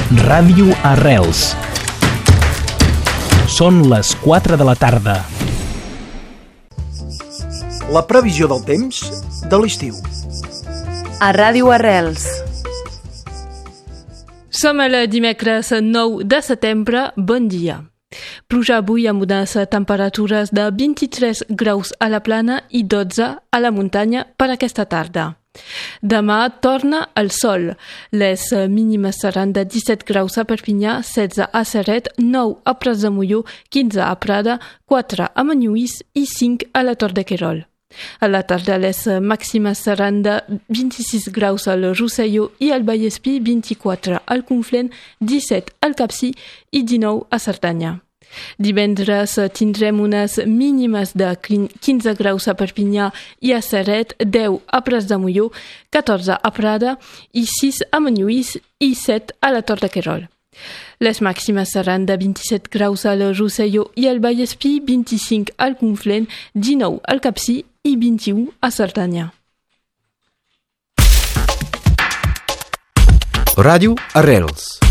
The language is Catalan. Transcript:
Ràdio Arrels. Són les 4 de la tarda. La previsió del temps de l'estiu. A Ràdio Arrels. Som el dimecres 9 de setembre. Bon dia. Pluja avui amb unes temperatures de 23 graus a la plana i 12 a la muntanya per aquesta tarda. Demà torna el sol. Les mínimes seran de 17 graus a Perpinyà, 16 a Ceret, 9 a Prats de Molló, 15 a Prada, 4 a Menuís i 5 a la Tor de Querol. A la tarda les màximes seran de 26 graus al Rosselló i al Vallespí, 24 al Conflent, 17 al Capcir i 19 a Cerdanya. Divendres tindrem unes mínimes de 15 graus a Perpinyà i a Ceret, 10 a Prats de Molló, 14 a Prada i 6 a Menuís i 7 a la Tor de Querol. Les màximes seran de 27 graus al Rosselló i al Vallespí, 25 al Conflent, 19 al Capcir i 21 a Cerdanya. Ràdio Arrels.